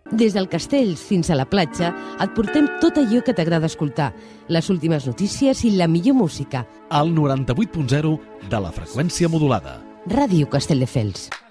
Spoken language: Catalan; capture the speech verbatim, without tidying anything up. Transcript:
Des del Castells fins a la platja et portem tot allò que t'agrada escoltar, les últimes notícies i la millor música. Al noranta-vuit punt zero de la freqüència modulada. Ràdio Castelldefels.